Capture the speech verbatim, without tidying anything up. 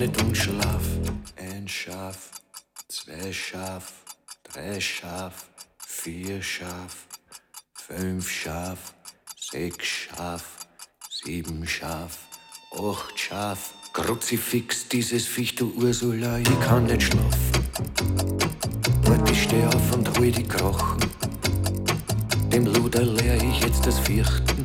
nicht und schlaf. Ein Schaf, zwei Schaf, drei Schaf, vier Schaf, fünf Schaf, sechs Schaf, sieben Schaf, acht Schaf. Kruzifix, dieses Viech, du Ursula, ich kann nicht schlafen. Wart, ich steh auf und hol die Krochen. Dem Luder leer ich jetzt das Vierten